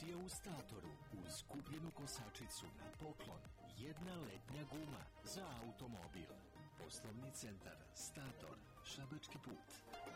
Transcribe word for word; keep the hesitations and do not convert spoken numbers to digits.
je u Statoru. Uz kupljenu kosačicu na poklon jedna letnja guma za automobil. Poslovni centar Stator, Šabački put.